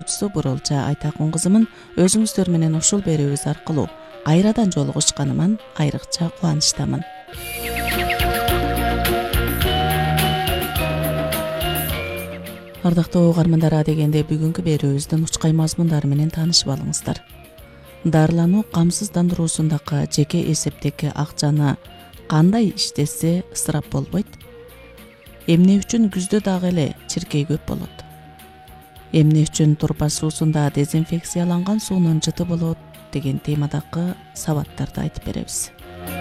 окуучусу Бурулча Айтакун кызымын өзүңүздөр менен ушул берүүбүз аркылуу кайрадан жолугушканыман айрыкча кубанычтамын. Ардактуу угармандар, дегенде бүгүнкү берүүбүздүн учкай мазмундары менен таанышып алыңыздар. Дарылануу камсыздандыруусундагы жеке эсептеги акчаны кандай иштесе ысырап болбойт? Эмне үчүн күздө дагы эле чиркей көп болот? Эмне үчүн турпа суусунда дезинфекцияланган суунун жыты болот деген темадагы сабаттарды айтып беребиз.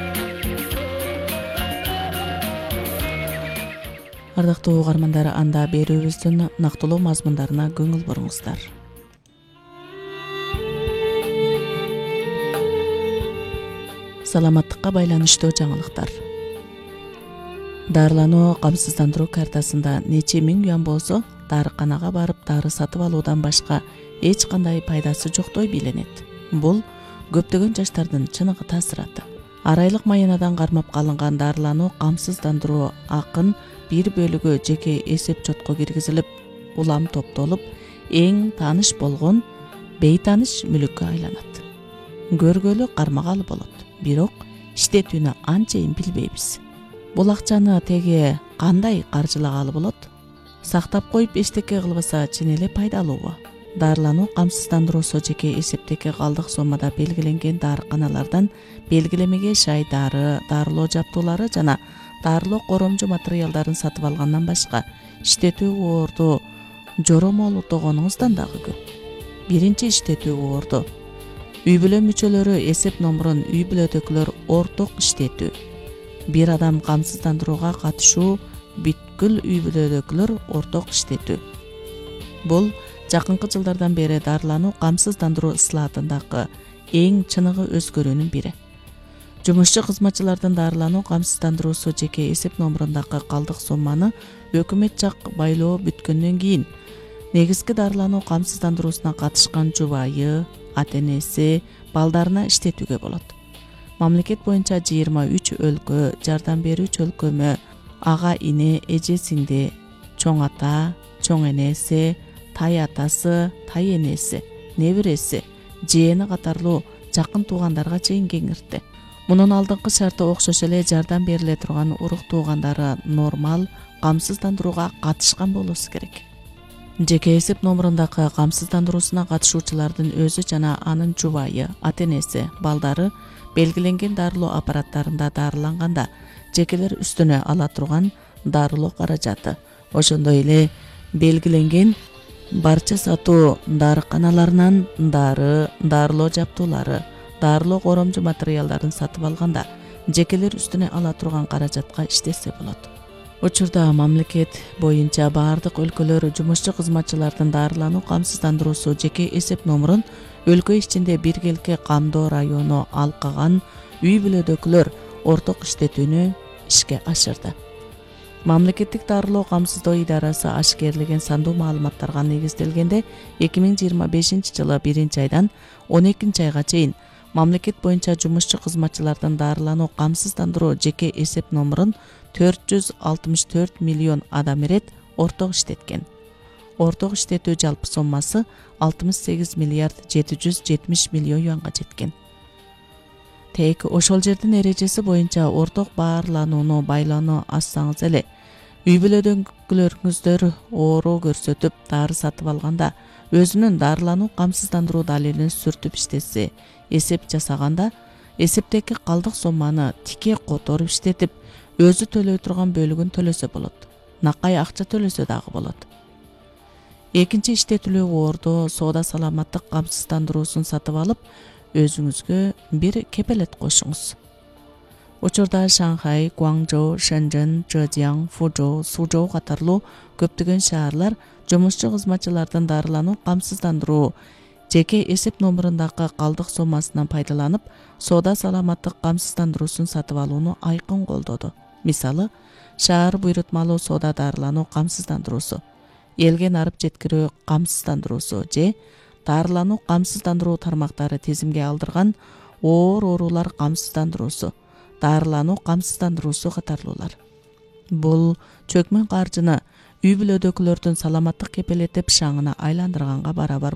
Ардактуу угармандар, анда берүүбүздүн нактылуу мазмундарына көңүл буруңуздар. Саламаттыкка байланыштуу жаңылыктар. Дарылануу камсыздандыруу картасында нече миң юан болсо, дарыканага барып дары сатып алуудан башка эч кандай пайдасы жоктой биленет. Бул көптөгөн жаштардын чыныгы таасыраты. Арайлык майынадан кармап калынган дарылануу камсыздандыруу акын бир бөлүгү жеке эсеп чотко киргизилип, улам топтолуп, эң тааныш болгон бейтааныш мүлүккө айланат. Көргөлү кармагалы болот, бирок иштетүүнү анчейин билбейбиз. Бул акчаны теги кандай каржылагалы болот? Сактап коюп эчтеке кылбаса чын эле пайдалуубу? Дарылануу камсыздандыруусу жеке эсептеги калдык соммада белгиленген дарыканалардан белгилемеге шай дары, дарылоо жабдуулары жана дарылоо коромжу материалдарын сатып алгандан башка иштетүү оорду жоромолдогонуңуздан дагы көп. Биринчи иштетүү оорду. Үй бүлө мүчөлөрү эсеп номурун үй бүлөдөгүлөр орток иштетүү. Бир адам камсыздандырууга катышуу, бүткүл үй бүлөдөгүлөр орток иштетүү. Бул жакынкы жылдардан бери дарылануу камсыздандыруу ысылатындагы эң чыныгы өзгөрүүнүн бири. Жумушчу кызматчылардын дарылануу камсыздандыруусу жеке эсеп номурундагы калдык сомманы өкмөт жак байлоо бүткөндөн кийин негизги дарылануу камсыздандыруусуна катышкан жубайы, ата-энеси, балдарына иштетүүгө болот. Мамлекет боюнча 23 өлкө, жардам берүүчү өлкөмө, ага ине, эже сиңди, чоң ата, чоң энеси, тай атасы, тай энеси, небереси, жээни катарлуу жакын туугандарга чейин кеңиртти. Мунун алдыңкы шарты окшош эле жардам бериле турган урук туугандары нормал камсыздандырууга катышкан болуусу керек. Жеке эсеп номурундагы камсыздандыруусуна катышуучулардын өзү жана анын жубайы, ата-энеси, балдары белгиленген дарылоо аппараттарында дарыланганда жекелер үстүнө ала турган дарылоо каражаты, ошондой эле белгиленген барча сатуу дарыканаларынан дары, дарылоо жабдуулары, дарылоо коромжу материалдарын сатып алганда жекелер үстүнө ала турган каражатка иштесе болот. Учурда мамлекет боюнча баардык өлкөлөр жумушчу кызматчылардын дарылануу камсыздандыруусу жеке эсеп номурун өлкө ичинде биргеликке камдоо району алкаган үй бүлөдөгүлөр орток иштетүүнү ишке ашырды. Мамлекеттик дарылоо камсыздоо идарасы ашкерлеген сандуу маалыматтарга негизделгенде 2025 жылы 1-айдан 12-айга чейин мамлекет боюнча жумушчу кызматчылардын дарылануу камсыздандыруу жеке эсеп номурун 464 миллион адам эрет орток иштеткен. Орток иштетүү жалпы соммасы 68 миллиард 770 миллион юанга жеткен. Тек ошол жердин эрежеси боюнча орток баарланууну байлоону ассаңыз эле, үй бүлөдөгүлөрүңүздөр оору көрсөтүп дары сатып алганда өзүнүн дарылануу камсыздандыруу далилин сүртүп иштесе, эсеп жасаганда эсептеги калдык сомманы тике которуп иштетип, өзү төлөй турган бөлүгүн төлөсө болот. Накай акча төлөсө дагы болот. Экинчи иштетүүлүү оордо соода саламаттык камсыздандыруусун сатып алып, өзүңүзгө бир кепелет кошуңуз. Учурда Шанхай, Гуаңжоу, Шэньчжэн, Зhejiang, Фузhou, Сузhou катарлуу көптөгөн шаарлар жумушчу кызматчылардын дарылануу камсыздандыруу жеке эсеп номурундагы калдык соммасынан пайдаланып, соода саламаттык камсыздандыруусун сатып алууну айкын колдоду. Мисалы, шаар буйрутмалуу соода дарылануу камсыздандыруусу, элге нарып жеткирүү камсыздандыруусу же дарылануу камсыздандыруу тармактары тизимге алдырган оор оорулар камсыздандыруусу, дарылануу камсыздандыруусу катарлуулар. Бул чөкмөн каржыны үй бүлөдөгүлөрдүн саламаттык кепелетип шаңына айландырганга барабар